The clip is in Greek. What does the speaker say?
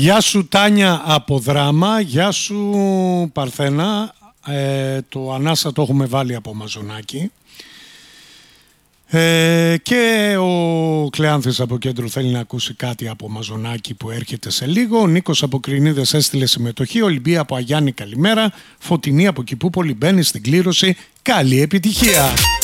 Γεια σου Τάνια από Δράμα, γεια σου Παρθένα, το Ανάσα το έχουμε βάλει από Μαζονάκι. Και ο Κλεάνθης από Κέντρο θέλει να ακούσει κάτι από Μαζονάκι που έρχεται σε λίγο. Ο Νίκος από Κρινίδες έστειλε συμμετοχή. Ολυμπία από Αγιάννη καλημέρα. Φωτεινή από Κηπούπολη μπαίνει στην κλήρωση. Καλή επιτυχία.